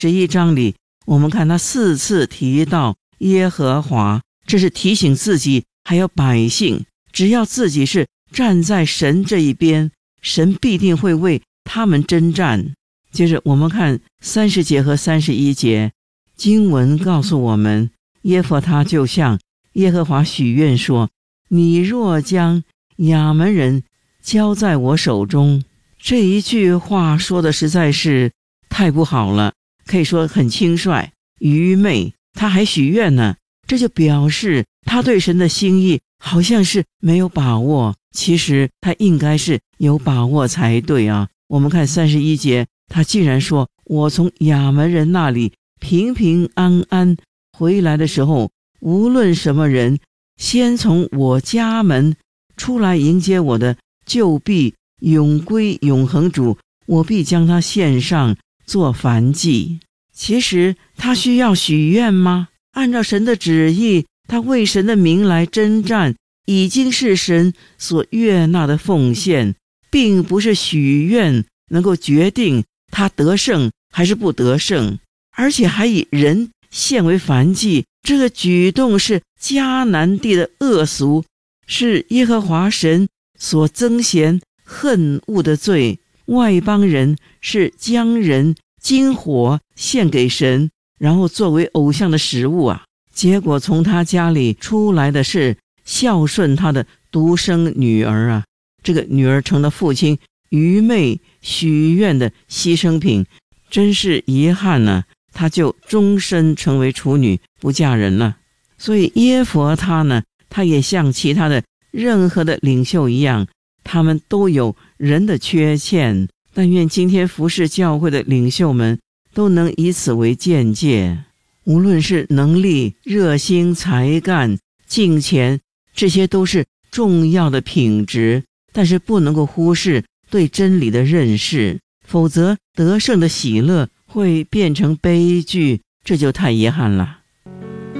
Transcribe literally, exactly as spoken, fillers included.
十一章里，我们看他四次提到耶和华，这是提醒自己还有百姓，只要自己是站在神这一边，神必定会为他们征战。接着我们看三十节和三十一节，经文告诉我们，耶弗他就向耶和华许愿说，你若将亚扪人交在我手中。这一句话说的实在是太不好了，可以说很轻率愚昧，他还许愿呢，这就表示他对神的心意好像是没有把握，其实他应该是有把握才对啊。我们看三十一节，他竟然说，我从亚扪人那里平平安安回来的时候，无论什么人先从我家门出来迎接我的，就必永归永恒主，我必将他献上做燔祭。其实他需要许愿吗？按照神的旨意，他为神的名来征战，已经是神所悦纳的奉献，并不是许愿能够决定他得胜还是不得胜，而且还以人献为燔祭。这个举动是迦南地的恶俗，是耶和华神所憎嫌恨恶的罪。外邦人是将人金火献给神，然后作为偶像的食物啊。结果从他家里出来的是孝顺他的独生女儿啊，这个女儿成了父亲愚昧许愿的牺牲品，真是遗憾呢、啊。他就终身成为处女，不嫁人了。所以耶弗他呢，他也像其他的任何的领袖一样，他们都有人的缺陷，但愿今天服侍教会的领袖们都能以此为鉴戒，无论是能力、热心、才干、敬虔，这些都是重要的品质，但是不能够忽视对真理的认识，否则得胜的喜乐会变成悲剧，这就太遗憾了。